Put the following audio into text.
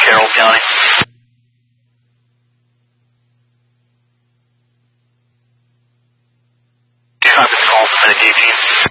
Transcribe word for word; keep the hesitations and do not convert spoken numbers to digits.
Carroll County. Copy the call from the D P.